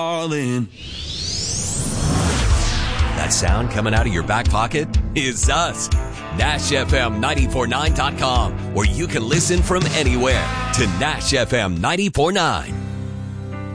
darling. That sound coming out of your back pocket is us. NashFM949.com, where you can listen from anywhere to Nash FM 94.9.